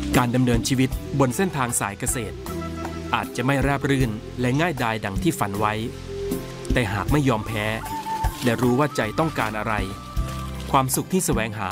การดำเนินชีวิตบนเส้นทางสายเกษตรอาจจะไม่ราบรื่นและง่ายดายดังที่ฝันไว้แต่หากไม่ยอมแพ้และรู้ว่าใจต้องการอะไรความสุขที่แสวงหา